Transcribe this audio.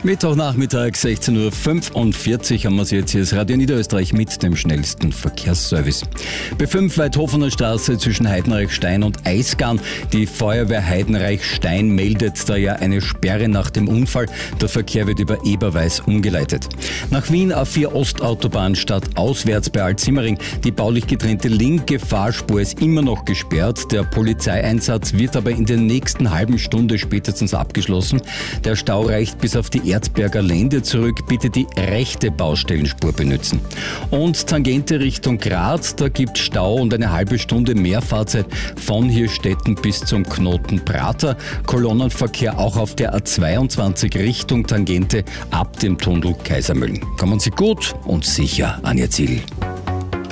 Mittwochnachmittag, 16.45 Uhr haben wir Sie jetzt hier das Radio Niederösterreich mit dem schnellsten Verkehrsservice. B5 Weidhofener Straße zwischen Heidenreichstein und Eisgarn. Die Feuerwehr Heidenreichstein meldet da ja eine Sperre nach dem Unfall. Der Verkehr wird über Eberweis umgeleitet. Nach Wien A4 Ostautobahn stadtauswärts bei Altsimmering. Die baulich getrennte linke Fahrspur ist immer noch gesperrt. Der Polizeieinsatz wird aber in der nächsten halben Stunde spätestens abgeschlossen. Der Stau reicht bis auf die Erzberger Lände zurück. Bitte die rechte Baustellenspur benutzen. Und Tangente Richtung Graz, da gibt Stau und eine halbe Stunde mehr Fahrzeit von Hirstetten bis zum Knoten Prater. Kolonnenverkehr auch auf der A22 Richtung Tangente ab dem Tunnel Kaisermühlen. Kommen Sie gut und sicher an Ihr Ziel.